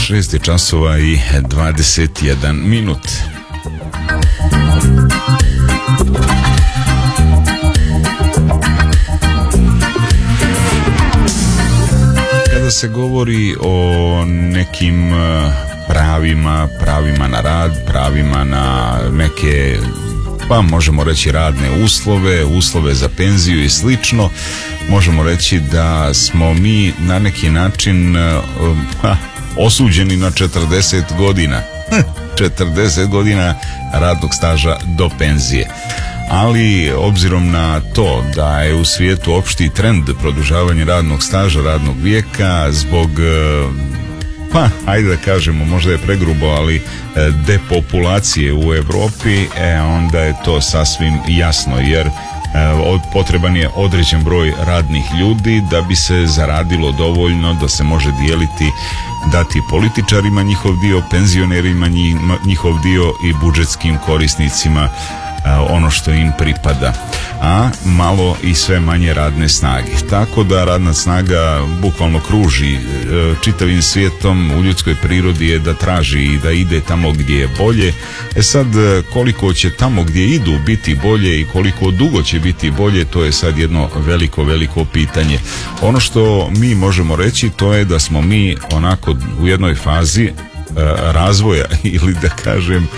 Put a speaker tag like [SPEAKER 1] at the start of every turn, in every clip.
[SPEAKER 1] 6 časova i 21 minut. Kada se govori o nekim pravima na rad, pravima na neke, pa možemo reći radne uslove za penziju i slično, možemo reći da smo mi na neki način osuđeni na 40 godina. 40 godina radnog staža do penzije. Ali obzirom na to da je u svijetu opšti trend produžavanje radnog staža, radnog vijeka zbog, ajde da kažemo, možda je pregrubo, ali depopulacije u Europi, onda je to sasvim jasno, jer potreban je određen broj radnih ljudi da bi se zaradilo dovoljno da se može dijeliti, dati političarima njihov dio, penzionerima njihov dio i budžetskim korisnicima ono što im pripada, a malo i sve manje radne snage. Tako da radna snaga bukvalno kruži čitavim svijetom. U ljudskoj prirodi je da traži i da ide tamo gdje je bolje. Sad, koliko će tamo gdje idu biti bolje i koliko dugo će biti bolje, to je sad jedno veliko pitanje. Ono što mi možemo reći, to je da smo mi onako u jednoj fazi razvoja, ili da kažem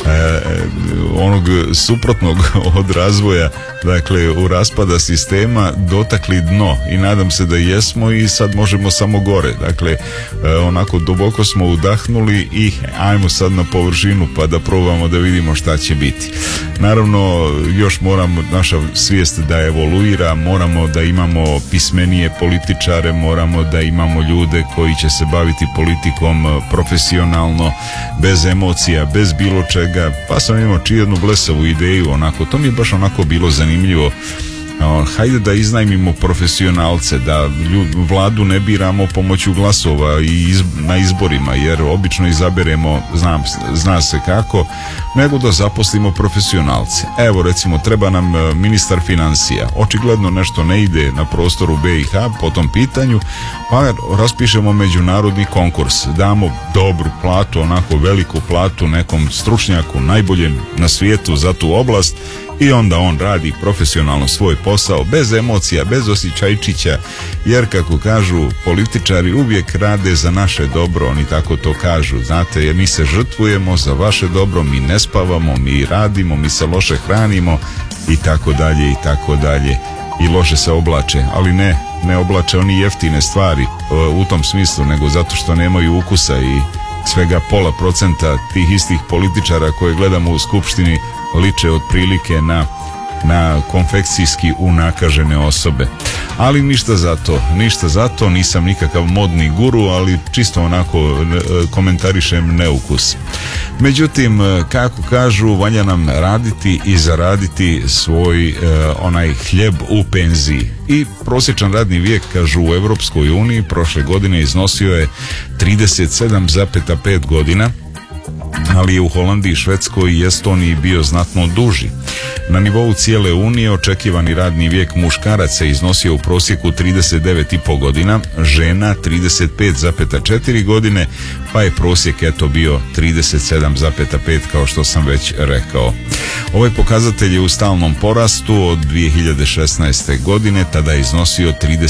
[SPEAKER 1] onog suprotnog od razvoja, dakle u raspada sistema, dotakli dno i nadam se da jesmo i sad možemo samo gore. Dakle, onako duboko smo udahnuli i ajmo sad na površinu pa da probamo da vidimo šta će biti. Naravno, još moramo, naša svijest da evoluira, moramo da imamo pismenije političare, moramo da imamo ljude koji će se baviti politikom profesionalno, bez emocija, bez bilo čega. Pa sam imao jednu blesavu ideju, onako, to mi je baš onako bilo zanimljivo. Hajde da iznajmimo profesionalce, da vladu ne biramo pomoću glasova i na izborima, jer obično izaberemo, zna se kako, nego da zaposlimo profesionalce. Evo, recimo, treba nam ministar financija. Očigledno nešto ne ide na prostoru BiH po tom pitanju, pa raspišemo međunarodni konkurs, damo dobru platu, onako veliku platu nekom stručnjaku, najboljem na svijetu za tu oblast, i onda on radi profesionalno svoj posao, bez emocija, bez osjećajčića, jer kako kažu političari, uvijek rade za naše dobro, oni tako to kažu, znate, jer mi se žrtvujemo za vaše dobro, mi ne spavamo, mi radimo, mi se loše hranimo i tako dalje i loše se oblače, ali ne oblače oni jeftine stvari u tom smislu, nego zato što nemaju ukusa i svega 0,5% tih istih političara koje gledamo u skupštini liče otprilike na konfekcijski unakažene osobe. Ali ništa zato, nisam nikakav modni guru, ali čisto onako komentarišem neukus. Međutim, kako kažu, valja nam raditi i zaraditi svoj onaj hljeb u penziji. I prosječan radni vijek, kažu, u Europskoj uniji prošle godine iznosio je 37,5 godina, ali je u Holandiji, Švedskoj i Estoniji bio znatno duži. Na nivou cijele Unije očekivani radni vijek muškaraca iznosio u prosjeku 39,5 godina, žena 35,4 godine, pa je prosjek bio 37,5 kao što sam već rekao. Ovaj pokazatelj je u stalnom porastu od 2016. godine, tada je iznosio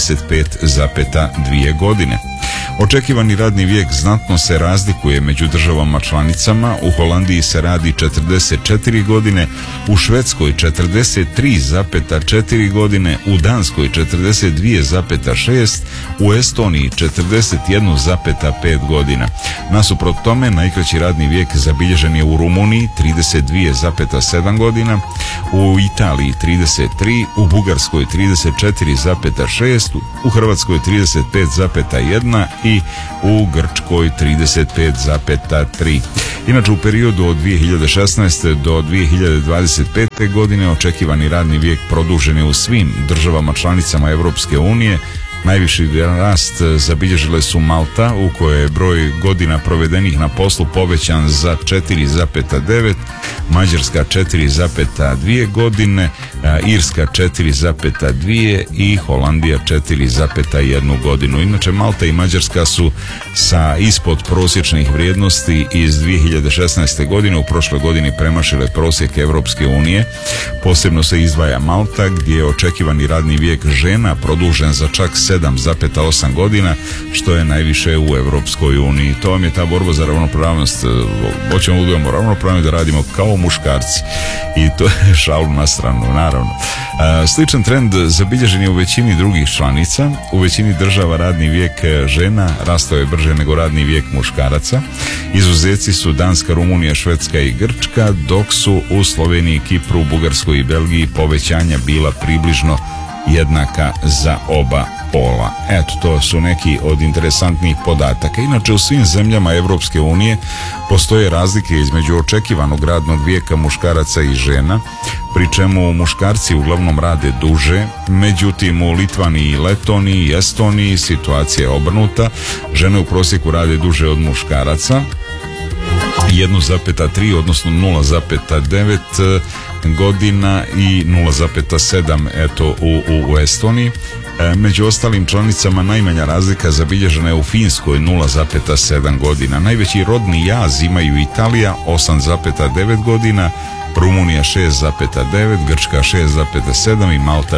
[SPEAKER 1] 35,2 godine. Očekivani radni vijek znatno se razlikuje među državama članicama. U Holandiji se radi 44 godine, u Švedskoj 43,4 godine, u Danskoj 42,6, u Estoniji 41,5 godina. Nasuprot tome, najkraći radni vijek zabilježen je u Rumuniji 32,7 godina, u Italiji 33, u Bugarskoj 34,6, u Hrvatskoj 35,1 i u Grčkoj 35,3. Inače, u periodu od 2016. do 2025. godine očekivani radni vijek produžen je u svim državama članicama Europske unije, Najviši rast zabilježile su Malta, u kojoj je broj godina provedenih na poslu povećan za 4,9, Mađarska 4,2 godine, Irska 4,2 i Holandija 4,1 godinu. Inače, Malta i Mađarska su sa ispod prosječnih vrijednosti iz 2016. godine u prošloj godini premašile prosjek Europske unije. Posebno se izdvaja Malta, gdje je očekivani radni vijek žena produžen za čak 7,8 godina, što je najviše u Europskoj uniji. To vam je ta borba za ravnopravnost. Hoćemo da budemo ravnopravni, da radimo kao muškarci. I to je šalu na stranu, naravno. Sličan trend zabilježen je u većini drugih članica. U većini država radni vijek žena rastao je brže nego radni vijek muškaraca. Izuzeci su Danska, Rumunija, Švedska i Grčka, dok su u Sloveniji, Kipru, Bugarskoj i Belgiji povećanja bila približno jednaka za oba pola. Eto, to su neki od interesantnih podataka. Inače, u svim zemljama Evropske unije postoje razlike između očekivanog radnog vijeka muškaraca i žena, pri čemu muškarci uglavnom rade duže. Međutim, u Litvaniji, Letoniji i Estoniji situacija je obrnuta. Žene u prosjeku rade duže od muškaraca, 1,3 odnosno 0,9 godina i 0,7 eto u Estoniji. Među ostalim članicama najmanja razlika zabilježena je u Finskoj 0,7 godina. Najveći rodni jaz imaju Italija 8,9 godina, Rumunija 6,9, Grčka 6,7 i Malta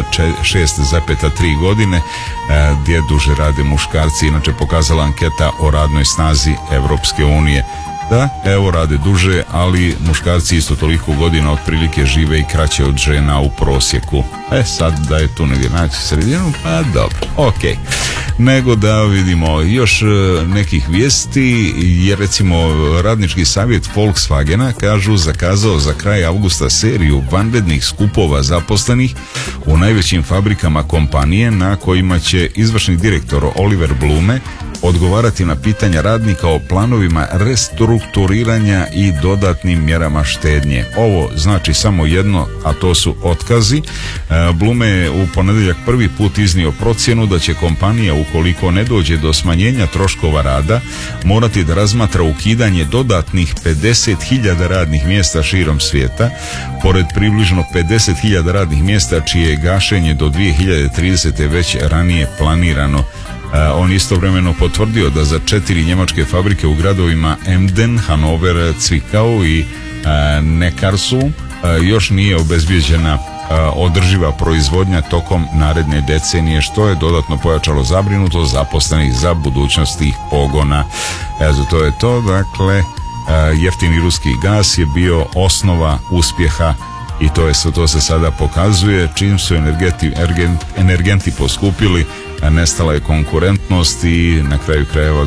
[SPEAKER 1] 6,3 godine, gdje duže rade muškarci. Inače, pokazala anketa o radnoj snazi Evropske unije. Da, evo, rade duže, ali muškarci isto toliko godina otprilike žive i kraće od žena u prosjeku. Sad da je tu negdje naći sredinu, pa dobro, ok. Nego da vidimo još nekih vijesti, jer recimo radnički savjet Volkswagena, kažu, zakazao za kraj avgusta seriju vanrednih skupova zaposlenih u najvećim fabrikama kompanije, na kojima će izvršni direktor Oliver Blume odgovarati na pitanja radnika o planovima restrukturiranja i dodatnim mjerama štednje. Ovo znači samo jedno, a to su otkazi. Blume je u ponedjeljak prvi put iznio procjenu da će kompanija, ukoliko ne dođe do smanjenja troškova rada, morati da razmatra ukidanje dodatnih 50.000 radnih mjesta širom svijeta, pored približno 50.000 radnih mjesta čije je gašenje do 2030. već ranije planirano. On istovremeno potvrdio da za 4 njemačke fabrike u gradovima Emden, Hanover, Zwickau i Neckarsulm još nije obezbijeđena održiva proizvodnja tokom naredne decenije, što je dodatno pojačalo zabrinutost zaposlenih za budućnost tih pogona. To je to, dakle, jeftini ruski gas je bio osnova uspjeha i to se sada pokazuje. Čim su energenti poskupili, nestala je konkurentnost i na kraju krajeva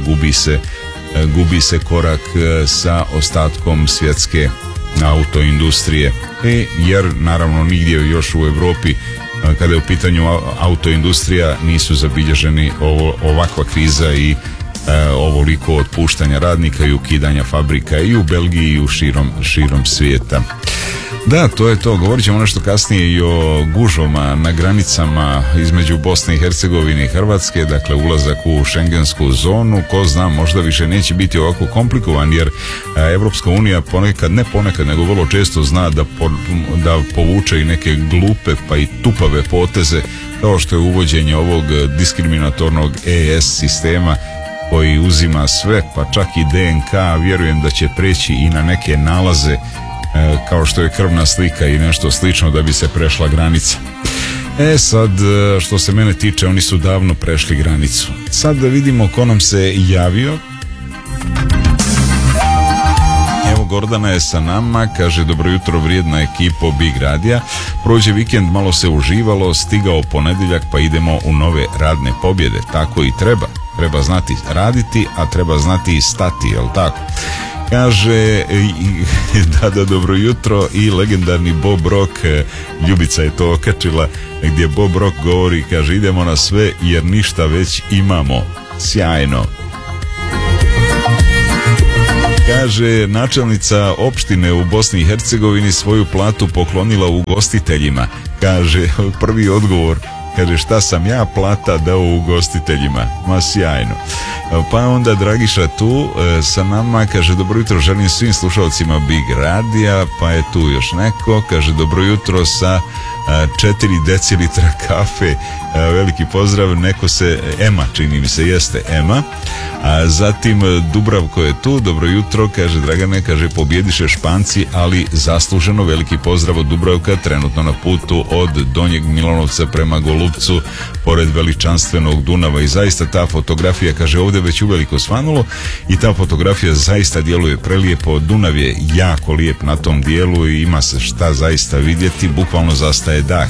[SPEAKER 1] gubi se korak sa ostatkom svjetske autoindustrije. Jer naravno nigdje još u Europi, kada je u pitanju autoindustrija, nisu zabilježeni ovakva kriza i ovoliko otpuštanja radnika i ukidanja fabrika i u Belgiji i u širom svijeta. Da, to je to. Govorit ćemo nešto kasnije i o gužvama na granicama između Bosne i Hercegovine i Hrvatske, dakle ulazak u šengensku zonu. Ko zna, možda više neće biti ovako komplikovan, jer Evropska unija ponekad, nego vrlo često zna da povuče i neke glupe pa i tupave poteze, kao što je uvođenje ovog diskriminatornog ES sistema koji uzima sve, pa čak i DNK. Vjerujem da će preći i na neke nalaze kao što je krvna slika i nešto slično da bi se prešla granica. Sad, što se mene tiče, oni su davno prešli granicu. Sad da vidimo ko nam se javio. Evo, Gordana je sa nama, kaže: dobro jutro, vrijedna ekipo Big Radija. Prođe vikend, malo se uživalo, stigao ponedjeljak pa idemo u nove radne pobjede. Tako i treba. Treba znati raditi, a treba znati i stati, jel tako? Kaže, da, dobro jutro, i legendarni Bob Rock, Ljubica je to okačila, gdje Bob Rock govori, kaže: idemo na sve jer ništa već imamo. Sjajno. Kaže, načelnica opštine u Bosni i Hercegovini svoju platu poklonila ugostiteljima. Kaže, prvi odgovor: Kaže, šta sam ja plata dao ugostiteljima? Ma sjajno. Pa onda Dragiša tu sa nama, kaže, dobro jutro, želim svim slušalcima Big Radija, pa je tu još neko, kaže, dobro jutro sa 4 decilitra kafe, veliki pozdrav, neko se, Ema, čini mi se, jeste Ema. A zatim Dubravko je tu, dobro jutro, kaže Dragane, kaže, pobjediše Španci, ali zasluženo, veliki pozdrav od Dubravka, trenutno na putu od Donjeg Milanovca prema Golubcu, pored veličanstvenog Dunava, i zaista ta fotografija, kaže, ovdje već uveliko svanulo i ta fotografija zaista djeluje prelijepo. Dunav je jako lijep na tom dijelu i ima se šta zaista vidjeti, bukvalno zastaje dah.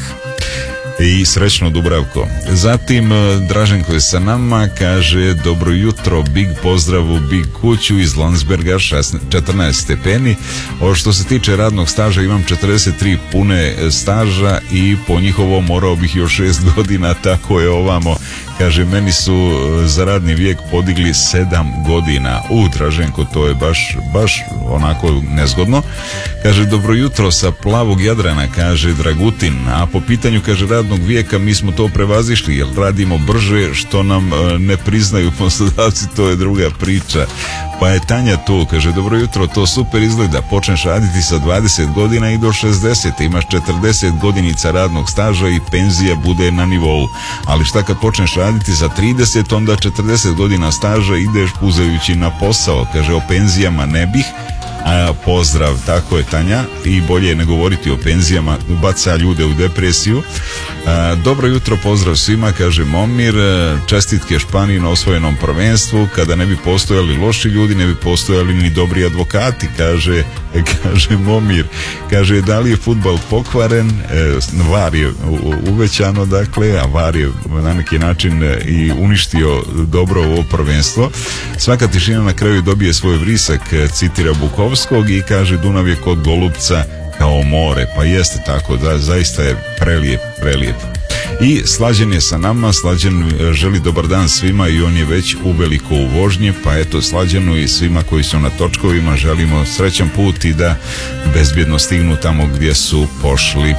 [SPEAKER 1] I srećno Dubravko. Zatim Draženko je sa nama, kaže, dobro jutro, big pozdrav u Big kuću iz Landsberga, 14 stepeni. Što se tiče radnog staža, imam 43 pune staža i po njihovom morao bih još 6 godina, tako je ovamo. Kaže, meni su za radni vijek podigli 7 godina. Draženko, to je baš onako nezgodno. Kaže, dobro jutro sa plavog Jadrana, kaže Dragutin, a po pitanju, kaže, radnog vijeka mi smo to prevazišli jer radimo brže, što nam ne priznaju poslodavci, to je druga priča. Pa je Tanja tu, kaže, dobro jutro, to super izgleda, počneš raditi sa 20 godina i do 60, imaš 40 godinica radnog staža i penzija bude na nivou, ali šta kad počneš raditi za 30, onda 40 godina staža ideš puzajući na posao, kaže, o penzijama ne bih. Pozdrav, tako je Tanja, i bolje je ne govoriti o penzijama, baca ljude u depresiju. Dobro jutro, pozdrav svima, kaže Momir, čestitke Španiji na osvojenom prvenstvu, kada ne bi postojali loši ljudi, ne bi postojali ni dobri advokati, kaže Momir. Kaže, da li je fudbal pokvaren, VAR je uvećano, dakle, a VAR je na neki način i uništio dobro ovo prvenstvo. Svaka tišina na kraju dobije svoj vrisak, citira Bukovskog, i kaže, Dunav je kod Golubca kao more, pa jeste tako, da, zaista je prelijep. I Slađen je sa nama, Slađen želi dobar dan svima i on je već uveliko u vožnji, pa eto Slađenu i svima koji su na točkovima želimo srećan put i da bezbjedno stignu tamo gdje su pošli.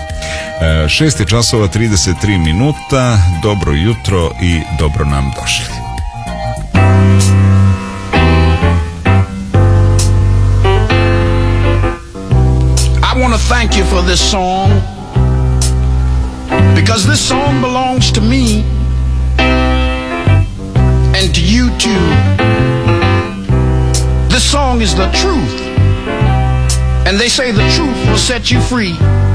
[SPEAKER 1] 6:33, dobro jutro i dobro nam došli.
[SPEAKER 2] I want to thank you for this song, because this song belongs to me and to you too. This song is the truth, and they say the truth will set you free.